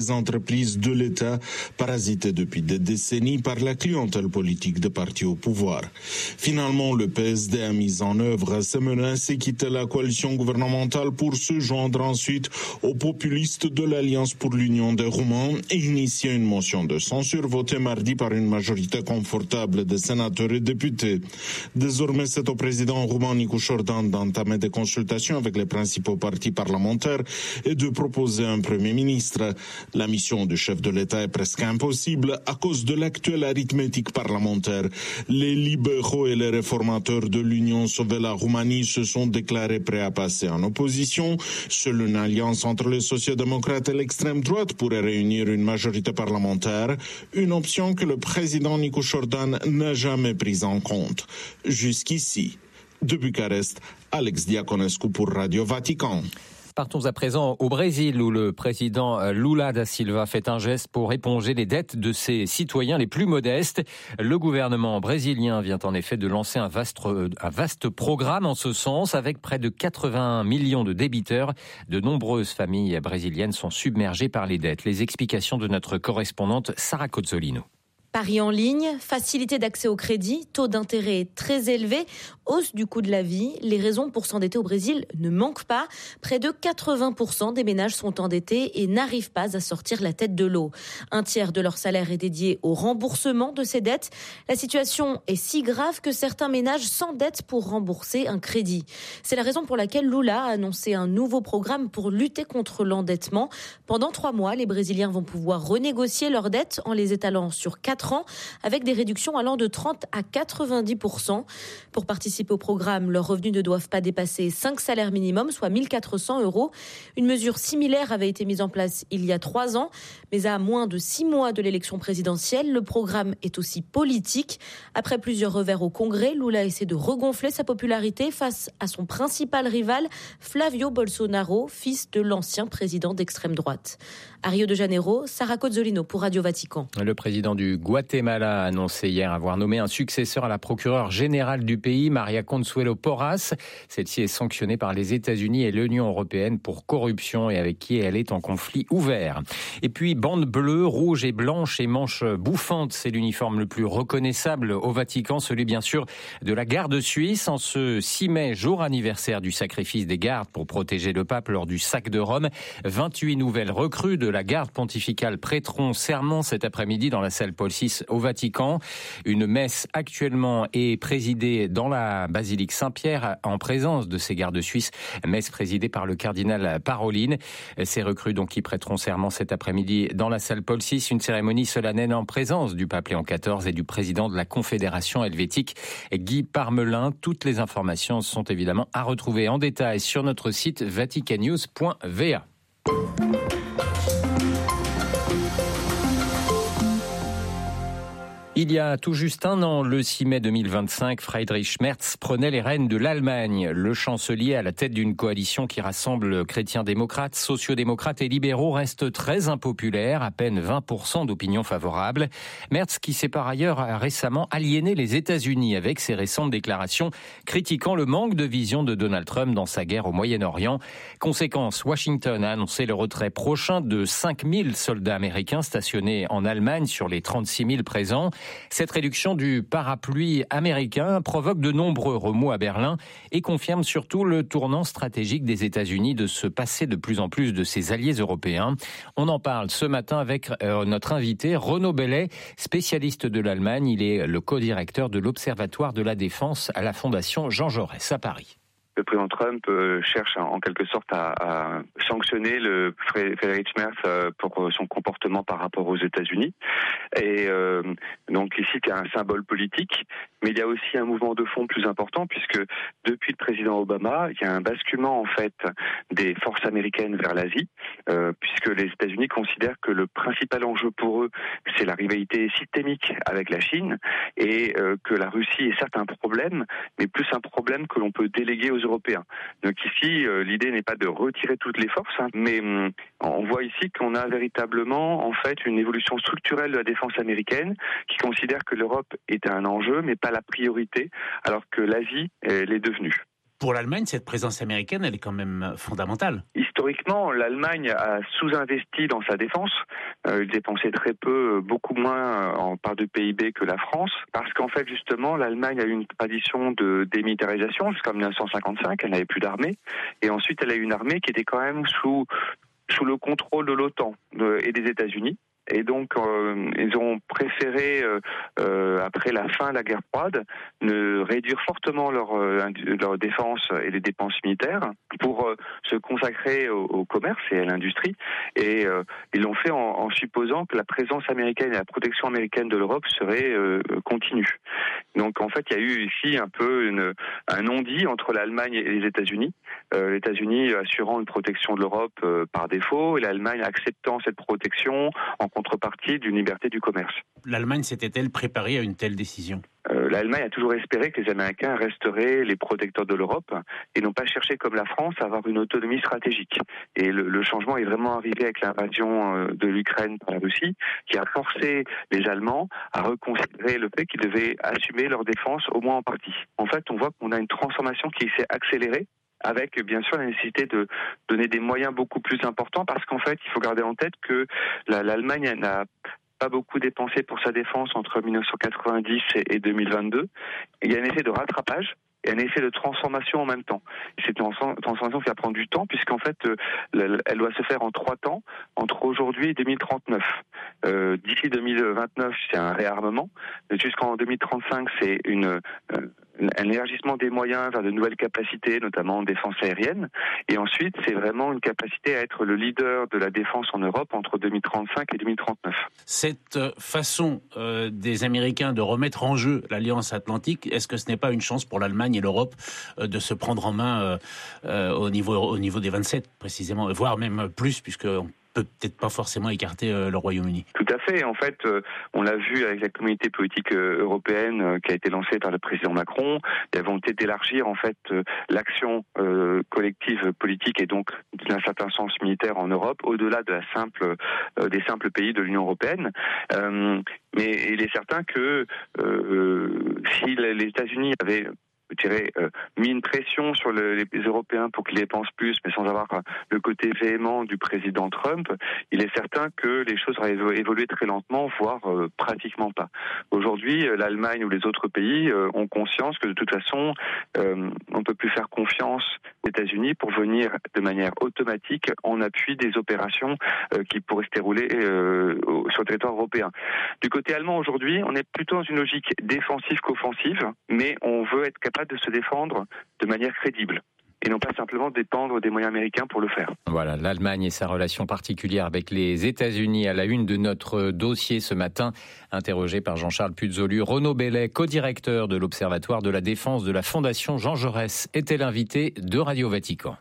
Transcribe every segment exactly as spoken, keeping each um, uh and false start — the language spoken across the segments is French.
Les entreprises de l'État parasitées depuis des décennies par la clientèle politique des partis au pouvoir. Finalement, le P S D a mis en œuvre ces menaces et quitté la coalition gouvernementale pour se joindre ensuite aux populistes de l'Alliance pour l'Union des Roumains et initier une motion de censure votée mardi par une majorité confortable de sénateurs et députés. Désormais, c'est au président roumain Nicu Șordan d'entamer des consultations avec les principaux partis parlementaires et de proposer un premier ministre. La mission du chef de l'État est presque impossible à cause de l'actuelle arithmétique parlementaire. Les libéraux et les réformateurs de l'Union Sauver la Roumanie se sont déclarés prêts à passer en opposition. Seule une alliance entre les sociodémocrates et l'extrême droite pourrait réunir une majorité parlementaire, une option que le président Nicu Șordan n'a jamais prise en compte. Jusqu'ici, de Bucarest, Alex Diaconescu pour Radio Vatican. Partons à présent au Brésil où le président Lula da Silva fait un geste pour éponger les dettes de ses citoyens les plus modestes. Le gouvernement brésilien vient en effet de lancer un vaste, un vaste programme en ce sens avec près de quatre-vingts millions de débiteurs. De nombreuses familles brésiliennes sont submergées par les dettes. Les explications de notre correspondante Sarah Cozzolino. Paris en ligne, facilité d'accès au crédit, taux d'intérêt très élevé, hausse du coût de la vie. Les raisons pour s'endetter au Brésil ne manquent pas. Près de quatre-vingts pour cent des ménages sont endettés et n'arrivent pas à sortir la tête de l'eau. Un tiers de leur salaire est dédié au remboursement de ces dettes. La situation est si grave que certains ménages s'endettent pour rembourser un crédit. C'est la raison pour laquelle Lula a annoncé un nouveau programme pour lutter contre l'endettement. Pendant trois mois, les Brésiliens vont pouvoir renégocier leurs dettes en les étalant sur quatre ans, avec des réductions allant de trente à quatre-vingt-dix pour cent. Pour participer au programme, leurs revenus ne doivent pas dépasser cinq salaires minimum, soit mille quatre cents euros. Une mesure similaire avait été mise en place il y a trois ans, mais à moins de six mois de l'élection présidentielle, le programme est aussi politique. Après plusieurs revers au Congrès, Lula essaie de regonfler sa popularité face à son principal rival, Flavio Bolsonaro, fils de l'ancien président d'extrême droite. À Rio de Janeiro, Sarah Cozzolino pour Radio Vatican. Le président du Guatemala a annoncé hier avoir nommé un successeur à la procureure générale du pays, Maria Consuelo Porras. Celle-ci est sanctionnée par les États-Unis et l'Union européenne pour corruption et avec qui elle est en conflit ouvert. Et puis, bande bleue, rouge et blanche et manches bouffantes, c'est l'uniforme le plus reconnaissable au Vatican, celui bien sûr de la garde suisse. En ce six mai, jour anniversaire du sacrifice des gardes pour protéger le pape lors du sac de Rome, vingt-huit nouvelles recrues de la garde pontificale prêteront serment cet après-midi dans la salle Paul six au Vatican. Une messe actuellement est présidée dans la basilique Saint-Pierre en présence de ces gardes suisses, messe présidée par le cardinal Parolin. Ces recrues donc qui prêteront serment cet après-midi dans la salle Paul six, une cérémonie solennelle en présence du pape Léon quatorze et du président de la Confédération helvétique Guy Parmelin. Toutes les informations sont évidemment à retrouver en détail sur notre site vaticannews point v a. Il y a tout juste un an, le six mai deux mille vingt-cinq, Friedrich Merz prenait les rênes de l'Allemagne. Le chancelier à la tête d'une coalition qui rassemble chrétiens-démocrates, sociodémocrates et libéraux reste très impopulaire, à peine vingt pour cent d'opinion favorable. Merz qui s'est par ailleurs récemment aliéné les États-Unis avec ses récentes déclarations critiquant le manque de vision de Donald Trump dans sa guerre au Moyen-Orient. Conséquence, Washington a annoncé le retrait prochain de cinq mille soldats américains stationnés en Allemagne sur les trente-six mille présents. Cette réduction du parapluie américain provoque de nombreux remous à Berlin et confirme surtout le tournant stratégique des États-Unis de se passer de plus en plus de ses alliés européens. On en parle ce matin avec euh, notre invité Renaud Bellet, spécialiste de l'Allemagne. Il est le co-directeur de l'Observatoire de la Défense à la Fondation Jean Jaurès à Paris. Le président Trump euh, cherche en quelque sorte à, à sanctionner le Friedrich Merz euh, pour son comportement par rapport aux États-Unis. Et euh, donc ici, il y a un symbole politique, mais il y a aussi un mouvement de fond plus important puisque depuis le président Obama, il y a un basculement en fait des forces américaines vers l'Asie, euh, puisque les États-Unis considèrent que le principal enjeu pour eux, c'est la rivalité systémique avec la Chine et euh, que la Russie est certes un problème, mais plus un problème que l'on peut déléguer aux Européens. Donc ici, euh, l'idée n'est pas de retirer toutes les forces, hein, mais hum, on voit ici qu'on a véritablement en fait une évolution structurelle de la défense américaine qui considère que l'Europe est un enjeu, mais pas la priorité, alors que l'Asie elle, l'est devenue. Pour l'Allemagne, cette présence américaine, elle est quand même fondamentale. historiquement, l'Allemagne a sous-investi dans sa défense. Euh, il dépensait très peu, beaucoup moins en part de P I B que la France, parce qu'en fait, justement, l'Allemagne a eu une tradition de démilitarisation jusqu'en dix-neuf cent cinquante-cinq. Elle n'avait plus d'armée, et ensuite, elle a eu une armée qui était quand même sous sous le contrôle de l'OTAN et des États-Unis. Et donc, euh, ils ont préféré, euh, euh, après la fin de la guerre froide, ne réduire fortement leur, euh, leur défense et les dépenses militaires pour euh, se consacrer au, au commerce et à l'industrie. Et euh, ils l'ont fait en, en supposant que la présence américaine et la protection américaine de l'Europe serait euh, continue. Donc, en fait, il y a eu ici un peu une, un non-dit entre l'Allemagne et les États-Unis. Euh, les États-Unis assurant une protection de l'Europe euh, par défaut et l'Allemagne acceptant cette protection en contrepartie d'une liberté du commerce. L'Allemagne s'était-elle préparée à une telle décision ? euh, L'Allemagne a toujours espéré que les Américains resteraient les protecteurs de l'Europe et n'ont pas cherché, comme la France, à avoir une autonomie stratégique. Et le, le changement est vraiment arrivé avec l'invasion euh, de l'Ukraine par la Russie, qui a forcé les Allemands à reconsidérer le fait qu'ils devaient assumer leur défense, au moins en partie. En fait, on voit qu'on a une transformation qui s'est accélérée, avec bien sûr la nécessité de donner des moyens beaucoup plus importants, parce qu'en fait, il faut garder en tête que la, l'Allemagne n'a pas beaucoup dépensé pour sa défense entre dix-neuf cent quatre-vingt-dix et deux mille vingt-deux. Il y a un effet de rattrapage et un effet de transformation en même temps. C'est une transformation qui va prendre du temps, puisqu'en fait, elle doit se faire en trois temps, entre aujourd'hui et deux mille trente-neuf. Euh, d'ici deux mille vingt-neuf, c'est un réarmement. Jusqu'en deux mille trente-cinq, c'est une... Euh, un élargissement des moyens vers de nouvelles capacités, notamment en défense aérienne. Et ensuite, c'est vraiment une capacité à être le leader de la défense en Europe entre deux mille trente-cinq et deux mille trente-neuf. Cette façon euh, des Américains de remettre en jeu l'Alliance Atlantique, est-ce que ce n'est pas une chance pour l'Allemagne et l'Europe euh, de se prendre en main euh, euh, au niveau, au niveau des vingt-sept, précisément, voire même plus, puisque peut peut-être pas forcément écarter euh, le Royaume-Uni. Tout à fait. En fait, euh, on l'a vu avec la communauté politique euh, européenne euh, qui a été lancée par le président Macron. Il y a volonté d'élargir en fait euh, l'action euh, collective politique et donc d'un certain sens militaire en Europe, au-delà de la simple euh, des simples pays de l'Union européenne. Euh, mais il est certain que euh, si les États-Unis avaient je dirais, euh, mis une pression sur le, les Européens pour qu'ils dépensent plus, mais sans avoir euh, le côté véhément du président Trump, il est certain que les choses auraient évolué très lentement, voire euh, pratiquement pas. Aujourd'hui, euh, l'Allemagne ou les autres pays euh, ont conscience que de toute façon, euh, on ne peut plus faire confiance aux États-Unis pour venir de manière automatique en appui des opérations euh, qui pourraient se dérouler euh, sur le territoire européen. Du côté allemand, aujourd'hui, on est plutôt dans une logique défensive qu'offensive, mais on veut être capable de se défendre de manière crédible et non pas simplement dépendre des moyens américains pour le faire. Voilà, l'Allemagne et sa relation particulière avec les États-Unis à la une de notre dossier ce matin, interrogé par Jean-Charles Puzolu. Renaud Bellet, co-directeur de l'Observatoire de la Défense de la Fondation Jean Jaurès, était l'invité de Radio Vatican.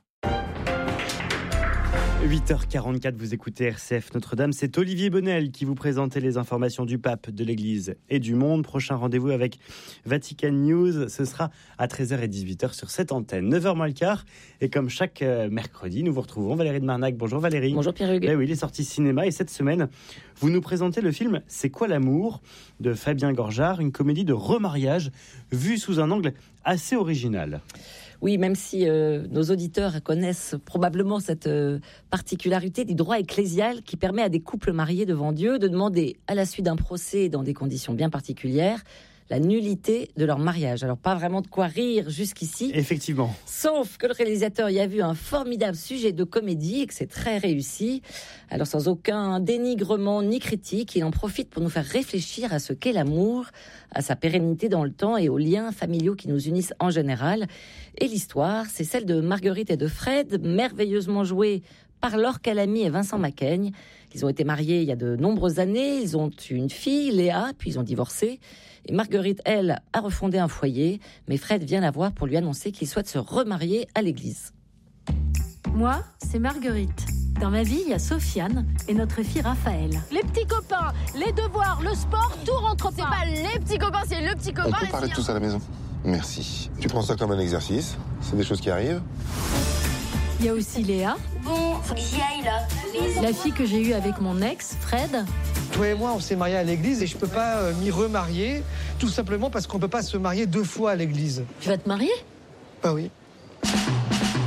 huit heures quarante-quatre, vous écoutez R C F Notre-Dame. C'est Olivier Bonnel qui vous présentait les informations du pape, de l'Église et du monde. Prochain rendez-vous avec Vatican News, ce sera à treize heures et dix-huit heures sur cette antenne. neuf heures moins le quart. Et comme chaque mercredi, nous vous retrouvons Valérie de Marnac. Bonjour Valérie. Bonjour Pierre-Hugues. Eh oui, les sorties cinéma. Et cette semaine, vous nous présentez le film C'est quoi l'amour de Fabien Gorjard, une comédie de remariage vue sous un angle assez original. Oui, même si euh, nos auditeurs connaissent probablement cette euh, particularité du droit ecclésial qui permet à des couples mariés devant Dieu de demander, à la suite d'un procès dans des conditions bien particulières, la nullité de leur mariage. Alors, pas vraiment de quoi rire jusqu'ici. Effectivement. Sauf que le réalisateur y a vu un formidable sujet de comédie et que c'est très réussi. Alors, sans aucun dénigrement ni critique, il en profite pour nous faire réfléchir à ce qu'est l'amour, à sa pérennité dans le temps et aux liens familiaux qui nous unissent en général. Et l'histoire, c'est celle de Marguerite et de Fred, merveilleusement jouée par Laure Calamy et Vincent Macaigne. Ils ont été mariés il y a de nombreuses années, ils ont eu une fille, Léa, puis ils ont divorcé. Et Marguerite, elle, a refondé un foyer, mais Fred vient la voir pour lui annoncer qu'il souhaite se remarier à l'église. Moi, c'est Marguerite. Dans ma vie, il y a Sofiane et notre fille Raphaël. Les petits copains, les devoirs, le sport, tout rentre pas. C'est pas les petits copains, c'est le petit copain. On peut parler de tous à la maison. Merci. Tu prends ça comme un exercice, c'est des choses qui arrivent. Il y a aussi Léa. Bon, faut que j'y aille là. La fille que j'ai eue avec mon ex, Fred. Toi et moi, on s'est mariés à l'église et je peux pas euh, m'y remarier, tout simplement parce qu'on peut pas se marier deux fois à l'église. Tu vas te marier ? Bah oui.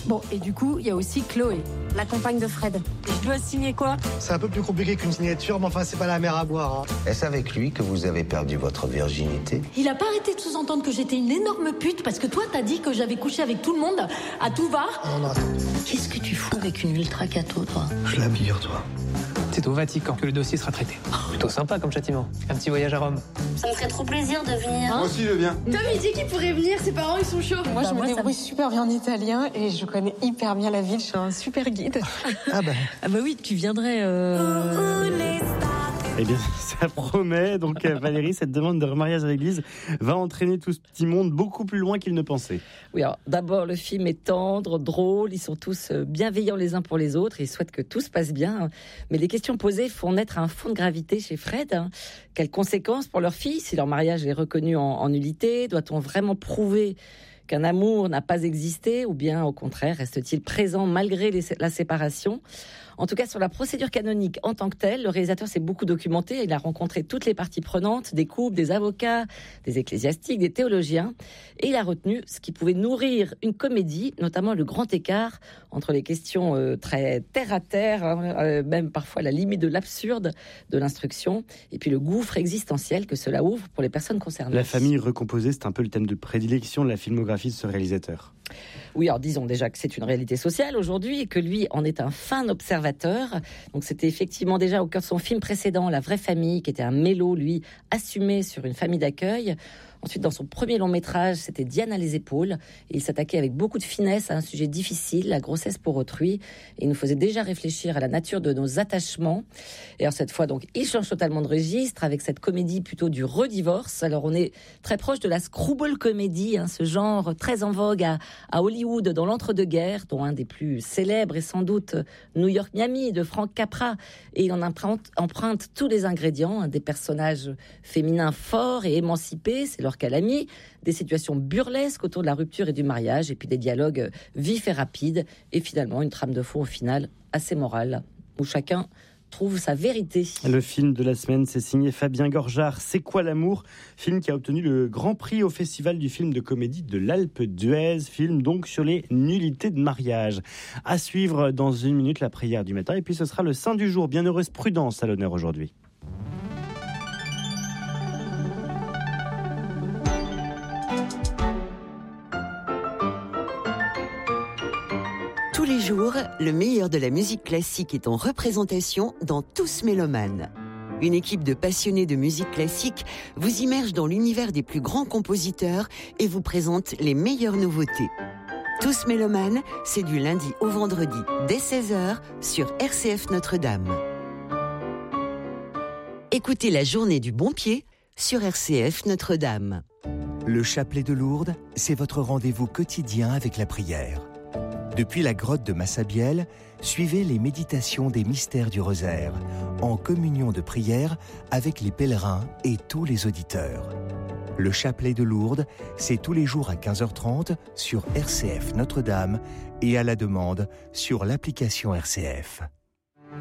Bon, et du coup, il y a aussi Chloé, la compagne de Fred. Je dois signer quoi? C'est un peu plus compliqué qu'une signature, mais enfin, c'est pas la mer à boire. Hein. Est-ce avec lui que vous avez perdu votre virginité? Il a pas arrêté de sous-entendre que j'étais une énorme pute parce que toi, t'as dit que j'avais couché avec tout le monde, à tout va. Non, non, attends. Qu'est-ce que tu fous avec une ultra cato, toi? Je l'abire, toi. C'est au Vatican que le dossier sera traité. Plutôt sympa comme châtiment. Un petit voyage à Rome. Ça me ferait trop plaisir de venir. Moi aussi, je viens. Tom, il dit qu'il pourrait venir, ses parents, ils sont chauds. Moi, bah, je me moi, débrouille ça... super bien en italien et je connais hyper bien la ville. Je suis un super guide. Ah bah, ah bah oui, tu viendrais... Euh... Eh bien, ça promet. Donc, Valérie, cette demande de remariage à l'église va entraîner tout ce petit monde beaucoup plus loin qu'il ne pensait. Oui, alors d'abord, le film est tendre, drôle. Ils sont tous bienveillants les uns pour les autres. Ils souhaitent que tout se passe bien. Mais les questions posées font naître un fond de gravité chez Fred. Quelles conséquences pour leur fille si leur mariage est reconnu en, en nullité? Doit-on vraiment prouver qu'un amour n'a pas existé, ou bien au contraire reste-t-il présent malgré les, la séparation? En tout cas, sur la procédure canonique en tant que telle, le réalisateur s'est beaucoup documenté. Il a rencontré toutes les parties prenantes, des couples, des avocats, des ecclésiastiques, des théologiens. Et il a retenu ce qui pouvait nourrir une comédie, notamment le grand écart entre les questions euh, très terre-à-terre, hein, euh, même parfois la limite de l'absurde de l'instruction, et puis le gouffre existentiel que cela ouvre pour les personnes concernées. La famille recomposée, c'est un peu le thème de prédilection de la filmographie de ce réalisateur. Oui, alors disons déjà que c'est une réalité sociale aujourd'hui et que lui en est un fin observateur. Donc c'était effectivement déjà au cœur de son film précédent, La vraie famille, qui était un mélo, lui, assumé sur une famille d'accueil. Ensuite, dans son premier long métrage, c'était Diane à les épaules. Et il s'attaquait avec beaucoup de finesse à un sujet difficile, la grossesse pour autrui. Et il nous faisait déjà réfléchir à la nature de nos attachements. Et alors cette fois, donc, il change totalement de registre avec cette comédie plutôt du redivorce. Alors on est très proche de la screwball comédie, hein, ce genre très en vogue à, à Hollywood dans l'entre-deux-guerres, dont un des plus célèbres est sans doute New York Miami de Frank Capra. Et il en emprunte, emprunte tous les ingrédients, hein, des personnages féminins forts et émancipés, c'est leur calamie, des situations burlesques autour de la rupture et du mariage, et puis des dialogues vifs et rapides, et finalement une trame de fond au final assez morale, où chacun trouve sa vérité. Le film de la semaine, c'est signé Fabien Gorjard, C'est quoi l'amour? Film qui a obtenu le grand prix au Festival du film de comédie de l'Alpe d'Huez, film donc sur les nullités de mariage. À suivre dans une minute la prière du matin, et puis ce sera le saint du jour, Bienheureuse Prudence à l'honneur aujourd'hui. Tous les jours, le meilleur de la musique classique est en représentation dans Tous Mélomanes. Une équipe de passionnés de musique classique vous immerge dans l'univers des plus grands compositeurs et vous présente les meilleures nouveautés. Tous Mélomanes, c'est du lundi au vendredi dès seize heures sur R C F Notre-Dame. Écoutez la journée du bon pied sur R C F Notre-Dame. Le chapelet de Lourdes, c'est votre rendez-vous quotidien avec la prière. Depuis la grotte de Massabielle, suivez les méditations des mystères du rosaire, en communion de prière avec les pèlerins et tous les auditeurs. Le chapelet de Lourdes, c'est tous les jours à quinze heures trente sur R C F Notre-Dame et à la demande sur l'application R C F.